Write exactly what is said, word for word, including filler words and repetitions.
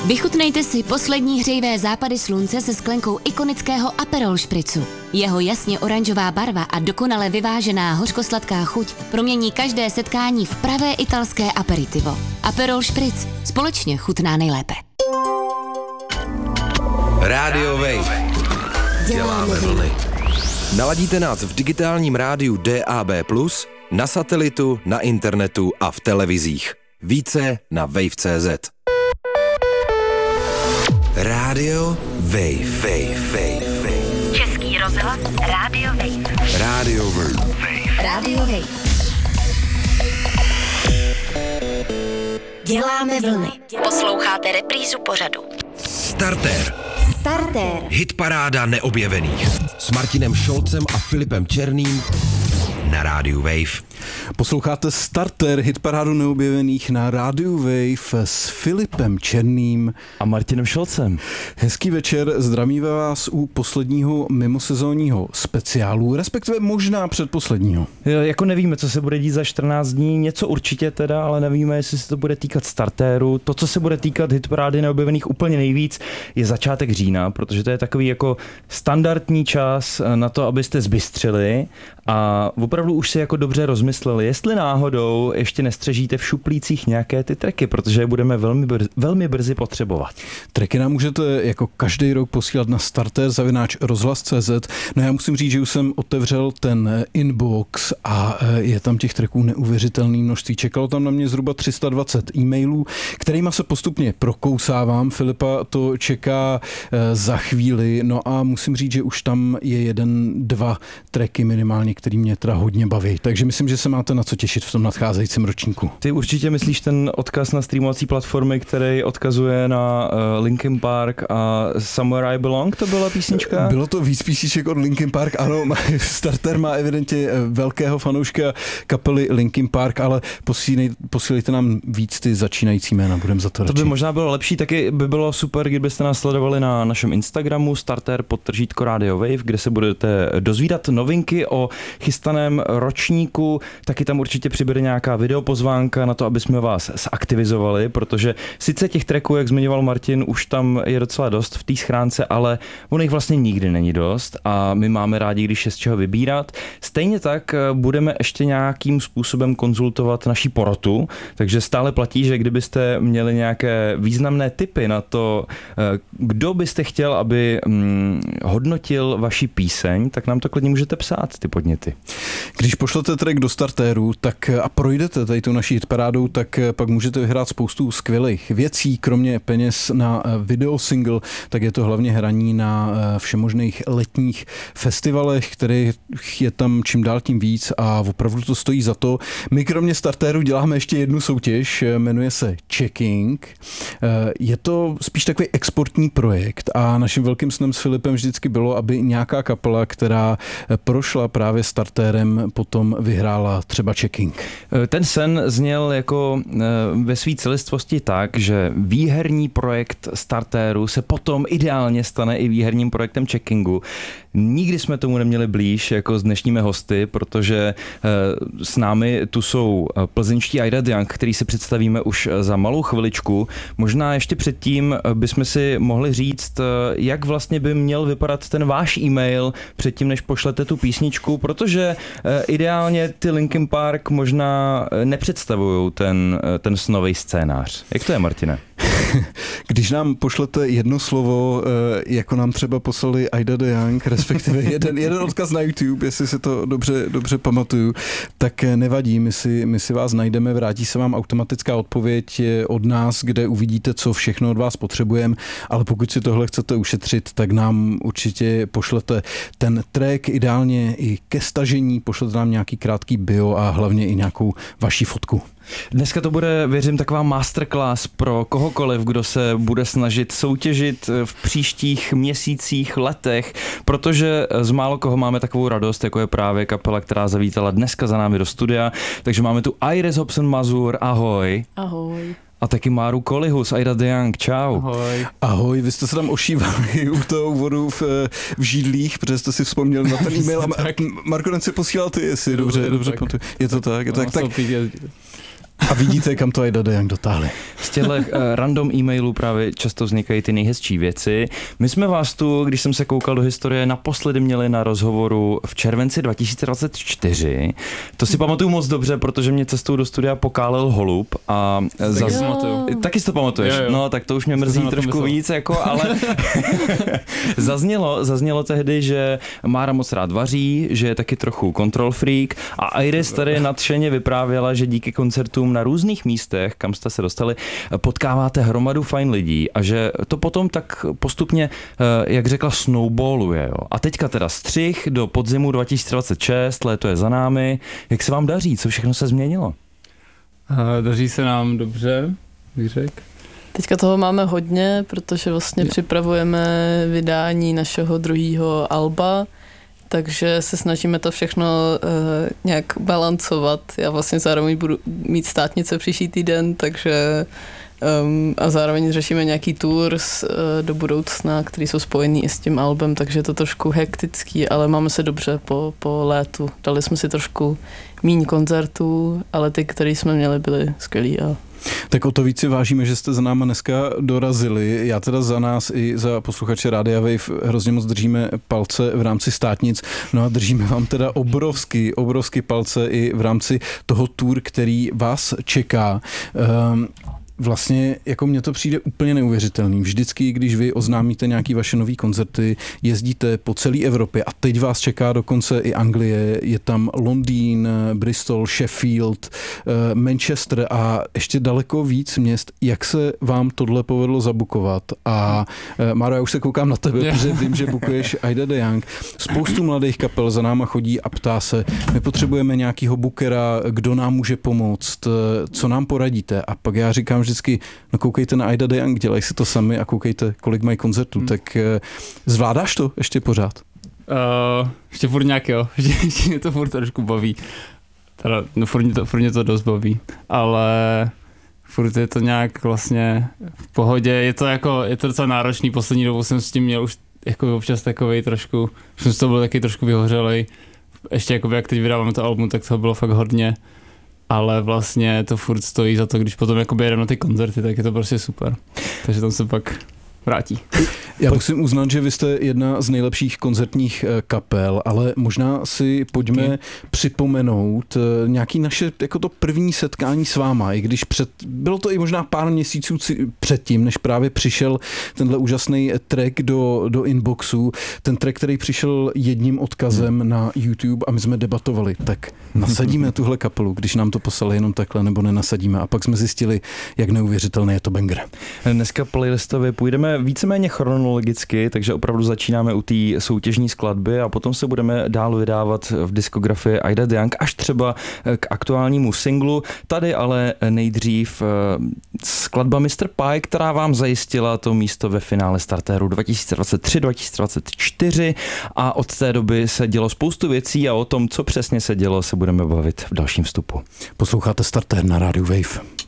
Vychutnejte si poslední hřejivé západy slunce se sklenkou ikonického Aperol špricu. Jeho jasně oranžová barva a dokonale vyvážená hořkosladká chuť promění každé setkání v pravé italské aperitivo. Aperol špric společně chutná nejlépe. Rádio Wave. Děláme vlny. Naladíte nás v digitálním rádiu D A B plus, na satelitu, na internetu a v televizích. Více na wave tečka cé zet. Rádio Wave. Wave, Wave, Wave. Český rozhlas Rádio Wave. Rádio Wave. Rádio Wave. Děláme vlny. Posloucháte reprízu pořadu. Startér. Startér. Hitparáda neobjevených. S Martinem Šolcem a Filipem Černým na Rádiu Wave. Posloucháte Startér, hitparádu neobjevených na Rádiu Wave s Filipem Černým a Martinem Šolcem. Hezký večer, zdravíme vás u posledního mimosezónního speciálu, respektive možná předposledního. Jako nevíme, co se bude dít za čtrnáct dní, něco určitě teda, ale nevíme, jestli se to bude týkat Startéru. To, co se bude týkat hitparády neobjevených úplně nejvíc, je začátek října, protože to je takový jako standardní čas na to, abyste zbystřili a opravdu už si jako dobře rozmysleli, jestli náhodou ještě nestřežíte v šuplících nějaké ty tracky, protože je budeme velmi brzy, velmi brzy potřebovat. Tracky nám můžete jako každý rok posílat na starter zavináč rozhlas tečka cé zet. No já musím říct, že už jsem otevřel ten inbox a je tam těch tracků neuvěřitelné množství. Čekalo tam na mě zhruba tři sta dvacet e-mailů, kterýma se postupně prokousávám. Filipa to čeká za chvíli. No a musím říct, že už tam je jeden, dva tracky minimálně, který mě teda hodně baví. Takže myslím, že se máte na co těšit v tom nadcházejícím ročníku. Ty určitě myslíš ten odkaz na streamovací platformy, který odkazuje na uh, Linkin Park a Somewhere I Belong, to byla písnička? Bylo to víc písniček od Linkin Park, ano, Starter má evidentně velkého fanouška kapely Linkin Park, ale posílej, posílejte nám víc ty začínající jména, budeme za to radši. To by možná bylo lepší, taky by bylo super, kdybyste nás sledovali na našem Instagramu Starter podtržítko Radio Wave, kde se budete dozvídat novinky o chystaném ročníku. Taky tam určitě přibude nějaká videopozvánka na to, aby jsme vás zaktivizovali, protože sice těch tracků, jak zmiňoval Martin, už tam je docela dost v té schránce, ale on jich vlastně nikdy není dost a my máme rádi, když je z čeho vybírat. Stejně tak budeme ještě nějakým způsobem konzultovat naší porotu, takže stále platí, že kdybyste měli nějaké významné tipy na to, kdo byste chtěl, aby hodnotil vaši píseň, tak nám to klidně můžete psát, ty podněty. Když pošlete track do startéru tak a projdete tady tu naší hitparádou, tak pak můžete vyhrát spoustu skvělých věcí, kromě peněz na videosingle, tak je to hlavně hraní na všemožných letních festivalech, kterých je tam čím dál tím víc a opravdu to stojí za to. My kromě startéru děláme ještě jednu soutěž, jmenuje se Checking. Je to spíš takový exportní projekt a naším velkým snem s Filipem vždycky bylo, aby nějaká kapela, která prošla právě startérem, potom vyhrála třeba Checking. Ten sen zněl jako ve své celistvosti tak, že výherní projekt startéru se potom ideálně stane i výherním projektem Checkingu. Nikdy jsme tomu neměli blíž jako s dnešními hosty, protože s námi tu jsou plzeňští I D A Young, který si představíme už za malou chviličku. Možná ještě předtím bychom si mohli říct, jak vlastně by měl vypadat ten váš e-mail předtím, než pošlete tu písničku, protože ideálně ty Linkin Park možná nepředstavují ten, ten snový scénář. Jak to je, Martine? Když nám pošlete jedno slovo, jako nám třeba poslali I D A Young, respektive jeden, jeden odkaz na YouTube, jestli si to dobře, dobře pamatuju, tak nevadí, my si, my si vás najdeme, vrátí se vám automatická odpověď od nás, kde uvidíte, co všechno od vás potřebujeme, ale pokud si tohle chcete ušetřit, tak nám určitě pošlete ten track, ideálně i ke stažení, pošlete nám nějaký krátký bio a hlavně i nějakou vaši fotku. Dneska to bude, věřím, taková masterclass pro kohokoliv, kdo se bude snažit soutěžit v příštích měsících, letech, protože z málo koho máme takovou radost, jako je právě kapela, která zavítala dneska za námi do studia. Takže máme tu Iris Hobson Mazur, ahoj. Ahoj. A taky Máru Kolihu z I D A Young, čau. Ahoj. Ahoj, vy jste se tam ošívali u toho úvodu v, v židlích, protože jste si vzpomněl na ten e-mail a Marko, ten si posílal ty, jestli dobře, dobře, dobře. Je to tak, je to tak. tak. A vidíte, kam to Aida de Young dotáhli. Z těchto uh, random e-mailů právě často vznikají ty nejhezčí věci. My jsme vás tu, když jsem se koukal do historie, naposledy měli na rozhovoru v červenci dva tisíce dvacet čtyři. To si pamatuju moc dobře, protože mě cestou do studia pokálel holub a zas... taky si to pamatuješ. Jo, jo. No, tak to už mě mrzí trošku víc, jako, ale zaznělo, zaznělo tehdy, že Mára moc rád vaří, že je taky trochu control freak a Iris tady nadšeně vyprávěla, že díky koncertům na různých místech, kam jste se dostali, potkáváte hromadu fajn lidí a že to potom tak postupně, jak řekla, snowballuje. Jo. A teďka teda střih do podzimu dva tisíce dvacet šest, léto je za námi. Jak se vám daří? Co všechno se změnilo? Daří se nám dobře, bych řekl. Teďka toho máme hodně, protože vlastně připravujeme vydání našeho druhého alba, takže se snažíme to všechno uh, nějak balancovat. Já vlastně zároveň budu mít státnice příští týden, takže um, a zároveň řešíme nějaký tours uh, do budoucna, který jsou spojený i s tím albem, takže je to trošku hektický, ale máme se dobře po, po létu. Dali jsme si trošku míň koncertů, ale ty, které jsme měli, byly skvělý a tak o to víc si vážíme, že jste za náma dneska dorazili. Já teda za nás i za posluchače Rádia Wave hrozně moc držíme palce v rámci státnic. No a držíme vám teda obrovsky, obrovsky palce i v rámci toho tour, který vás čeká. Um, Vlastně jako mně to přijde úplně neuvěřitelný. Vždycky, když vy oznámíte nějaký vaše nový koncerty, jezdíte po celé Evropě a teď vás čeká dokonce i Anglie, je tam Londýn, Bristol, Sheffield, Manchester a ještě daleko víc měst. Jak se vám tohle povedlo zabukovat? A Máro, já už se koukám na tebe, yeah. protože vím, že bukuješ Aida de Young. Spoustu mladých kapel za náma chodí a ptá se, my potřebujeme nějakýho bookera, kdo nám může pomoct, co nám poradíte? A pak já říkám vždycky, no koukejte na Aida de Young, dělají si to sami a koukejte, kolik mají koncertů. Hmm. Tak zvládáš to ještě pořád? Uh, ještě furt nějak jo, ještě mě to furt trošku baví. Teda, no furt mě, to, furt mě to dost baví, ale furt je to nějak vlastně v pohodě. Je to jako, je to docela náročný, poslední dobou jsem s tím měl už jako občas takovej trošku, jsem z toho byl taky trošku vyhořelej. Ještě jako jak teď vydáváme to album, tak toho bylo fakt hodně. Ale vlastně to furt stojí za to, když potom jakoby jedeme na ty koncerty, tak je to prostě super. Takže tam se pak vrátí. Já musím uznat, že vy jste jedna z nejlepších koncertních kapel, ale možná si pojďme okay. připomenout nějaký naše jako to první setkání s váma, i když před, bylo to i možná pár měsíců předtím, než právě přišel tenhle úžasný track do, do inboxu, ten track, který přišel jedním odkazem hmm. na YouTube a my jsme debatovali, tak nasadíme tuhle kapelu, když nám to poslali jenom takhle, nebo nenasadíme a pak jsme zjistili, jak neuvěřitelný je to banger. Dneska playlistově půjdeme víceméně chronologicky, takže opravdu začínáme u té soutěžní skladby a potom se budeme dál vydávat v diskografii Aida de Young až třeba k aktuálnímu singlu. Tady ale nejdřív skladba mister Pie, která vám zajistila to místo ve finále startéru dva tisíce dvacet tři dva tisíce dvacet čtyři a od té doby se dělo spoustu věcí a o tom, co přesně se dělo, se budeme bavit v dalším vstupu. Posloucháte Startér na rádiu Wave.